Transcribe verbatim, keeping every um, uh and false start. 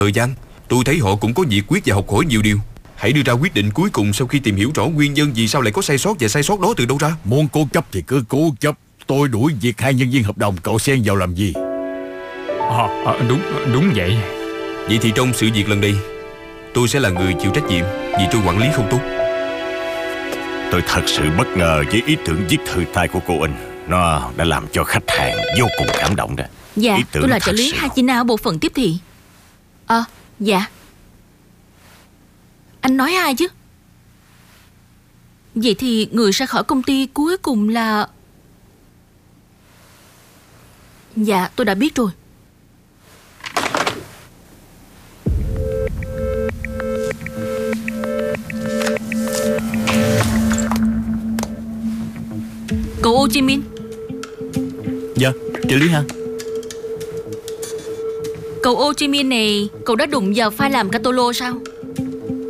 Thời gian, tôi thấy họ cũng có nhiệt quyết và học hỏi nhiều điều. Hãy đưa ra quyết định cuối cùng sau khi tìm hiểu rõ nguyên nhân vì sao lại có sai sót và sai sót đó từ đâu ra. Muốn cố chấp thì cứ cố chấp. Tôi đuổi việc hai nhân viên hợp đồng, cậu xen vào làm gì? à, à, Đúng đúng vậy. Vậy thì trong sự việc lần đây, tôi sẽ là người chịu trách nhiệm vì tôi quản lý không tốt. Tôi thật sự bất ngờ với ý tưởng viết thư tay của cô In. Nó đã làm cho khách hàng vô cùng cảm động đó. Dạ, Ý tưởng tôi là thật trợ lý sự- Hajina ở bộ phận tiếp thị. Ờ, dạ. Anh nói ai chứ? Vậy thì người ra khỏi công ty cuối cùng là... Dạ, tôi đã biết rồi. Cậu Ô Chi Minh. Dạ, trợ lý ha. Cậu Ô Chi Minh này, cậu đã đụng vào file làm Catolo sao?